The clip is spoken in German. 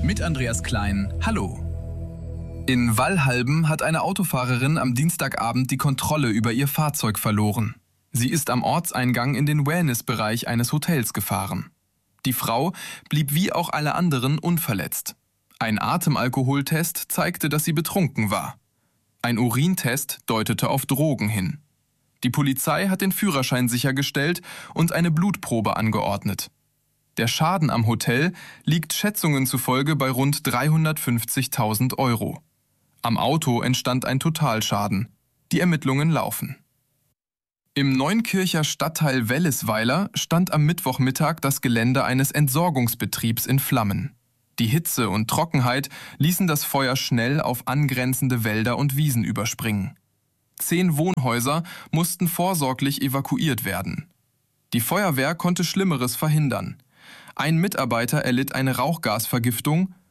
Mit Andreas Klein, hallo. In Wallhalben hat eine Autofahrerin am Dienstagabend die Kontrolle über ihr Fahrzeug verloren. Sie ist am Ortseingang in den Wellnessbereich eines Hotels gefahren. Die Frau blieb wie auch alle anderen unverletzt. Ein Atemalkoholtest zeigte, dass sie betrunken war. Ein Urintest deutete auf Drogen hin. Die Polizei hat den Führerschein sichergestellt und eine Blutprobe angeordnet. Der Schaden am Hotel liegt Schätzungen zufolge bei rund 350.000 €. Am Auto entstand ein Totalschaden. Die Ermittlungen laufen. Im Neunkircher Stadtteil Wellesweiler stand am Mittwochmittag das Gelände eines Entsorgungsbetriebs in Flammen. Die Hitze und Trockenheit ließen das Feuer schnell auf angrenzende Wälder und Wiesen überspringen. 10 Wohnhäuser mussten vorsorglich evakuiert werden. Die Feuerwehr konnte Schlimmeres verhindern. Ein Mitarbeiter erlitt eine Rauchgasvergiftung